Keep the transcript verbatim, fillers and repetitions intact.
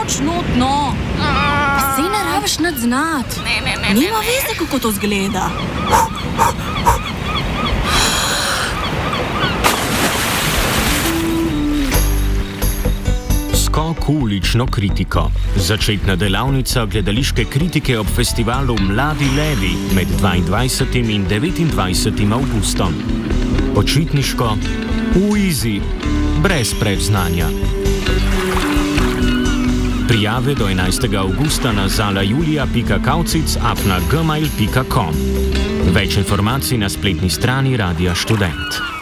noč notno. Sej ne rabiš nad znat. Ne, ne, ne. Nima veze, kako to zgleda. Skok v ulično kritiko. Začetna delavnica gledališke kritike ob festivalu Mladi levi med dvaindvajsetim in devetindvajsetim avgustom. Počitniško, v izi, brez predznanja. Prijave do enajstega avgusta na zalajulia pika kaucic at na gmail pika com. Več informacij na spletni strani Radia Študent.